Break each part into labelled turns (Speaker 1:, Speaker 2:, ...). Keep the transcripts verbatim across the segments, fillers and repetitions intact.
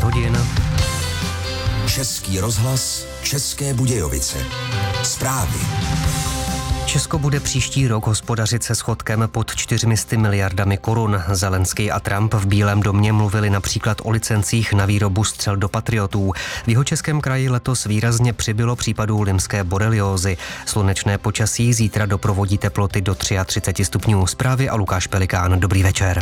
Speaker 1: hodin.
Speaker 2: Český rozhlas, České Budějovice. Zprávy.
Speaker 1: Česko bude příští rok hospodařit se schodkem pod čtyřmi sty miliardami korun. Zelenský a Trump v Bílém domě mluvili například o licencích na výrobu střel do patriotů. V Jihočeském kraji letos výrazně přibylo případů limské boreliózy. Slunečné počasí zítra doprovodí teploty do třicet tři stupňů. Zprávy a Lukáš Pelikán. Dobrý večer.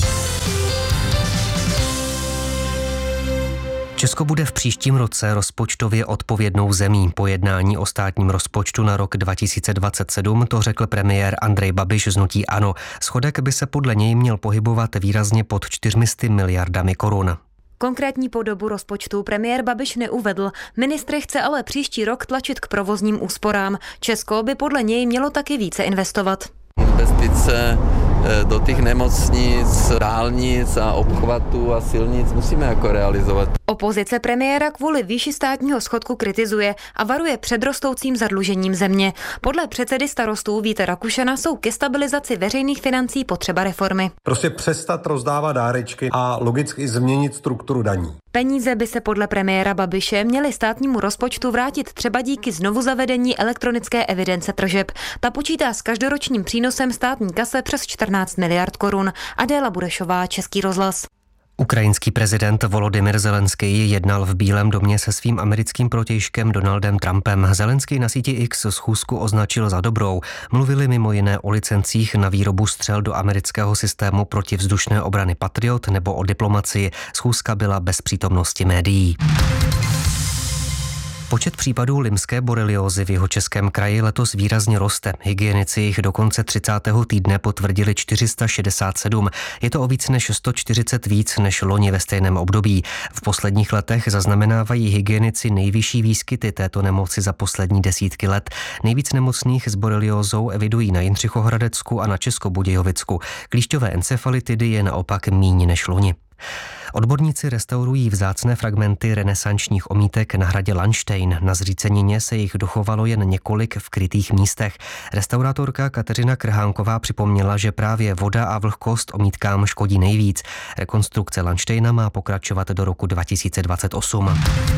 Speaker 1: Česko bude v příštím roce rozpočtově odpovědnou zemí. Po jednání o státním rozpočtu na rok dva tisíce dvacet sedm to řekl premiér Andrej Babiš z hnutí ANO. Schodek by se podle něj měl pohybovat výrazně pod čtyřmi sty miliardami korun.
Speaker 3: Konkrétní podobu rozpočtu premiér Babiš neuvedl. Ministr chce ale příští rok tlačit k provozním úsporám. Česko by podle něj mělo taky více investovat.
Speaker 4: Investice do těch nemocnic, dálnic a obchvatů a silnic musíme jako realizovat.
Speaker 3: Opozice premiéra kvůli výši státního schodku kritizuje a varuje před rostoucím zadlužením země. Podle předsedy Starostů Víta Rakušana jsou ke stabilizaci veřejných financí potřeba reformy.
Speaker 5: Prostě přestat rozdávat dárečky a logicky změnit strukturu daní.
Speaker 3: Peníze by se podle premiéra Babiše měly státnímu rozpočtu vrátit třeba díky znovuzavedení elektronické evidence tržeb. Ta počítá s každoročním přínosem státní kase přes čtrnáct miliard korun. Adéla Burešová, Český rozhlas.
Speaker 1: Ukrajinský prezident Volodymyr Zelenský jednal v Bílém domě se svým americkým protějškem Donaldem Trumpem. Zelenský na síti X schůzku označil za dobrou. Mluvili mimo jiné o licencích na výrobu střel do amerického systému protivzdušné obrany Patriot nebo o diplomacii. Schůzka byla bez přítomnosti médií. Počet případů limské boreliózy v Jihočeském kraji letos výrazně roste. Hygienici jich do konce třicátého týdne potvrdili čtyři sta šedesát sedm. Je to o víc než sto čtyřicet víc než loni ve stejném období. V posledních letech zaznamenávají hygienici nejvyšší výskyty této nemoci za poslední desítky let. Nejvíc nemocných s boreliózou evidují na Jindřichohradecku a na Českobudějovicku. Klíšťové encefalitidy je naopak míň než loni. Odborníci restaurují vzácné fragmenty renesančních omítek na hradě Landštejn. Na zřícenině se jich dochovalo jen několik v krytých místech. Restaurátorka Kateřina Krhánková připomněla, že právě voda a vlhkost omítkám škodí nejvíc. Rekonstrukce Landštejna má pokračovat do roku dva tisíce dvacet osm.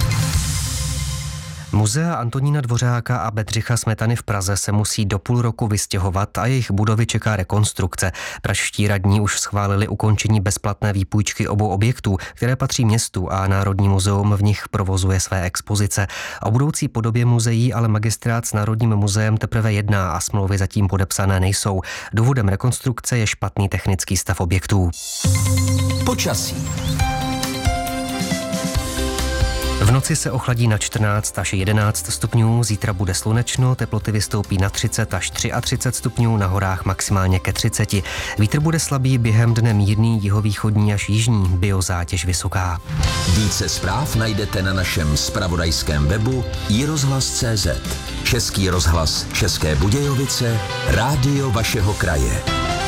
Speaker 1: Muzea Antonína Dvořáka a Bedřicha Smetany v Praze se musí do půl roku vystěhovat a jejich budovy čeká rekonstrukce. Pražští radní už schválili ukončení bezplatné výpůjčky obou objektů, které patří městu a Národní muzeum v nich provozuje své expozice. O budoucí podobě muzeí ale magistrát s Národním muzeem teprve jedná a smlouvy zatím podepsané nejsou. Důvodem rekonstrukce je špatný technický stav objektů.
Speaker 2: Počasí.
Speaker 1: V noci se ochladí na čtrnáct až jedenáct stupňů, zítra bude slunečno, teploty vystoupí na třicet až třicet tři stupňů, na horách maximálně ke třiceti. Vítr bude slabý, během dne mírný, jihovýchodní až jižní, biozátěž vysoká.
Speaker 2: Více zpráv najdete na našem zpravodajském webu i rozhlas tečka cé zet. Český rozhlas České Budějovice, rádio vašeho kraje.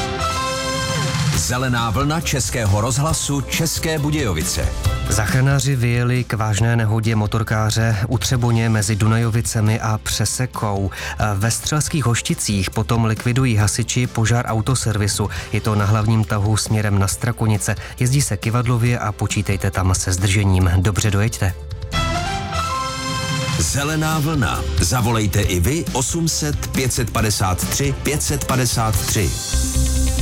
Speaker 2: Zelená vlna Českého rozhlasu České Budějovice.
Speaker 1: Záchranáři vyjeli k vážné nehodě motorkáře u Třeboně mezi Dunajovicemi a Přesekou. Ve Střelských Hošticích potom likvidují hasiči požár autoservisu. Je to na hlavním tahu směrem na Strakonice. Jezdí se kyvadlově a počítejte tam se zdržením. Dobře dojeďte.
Speaker 2: Zelená vlna. Zavolejte i vy osm set pět set padesát tři pět set padesát tři.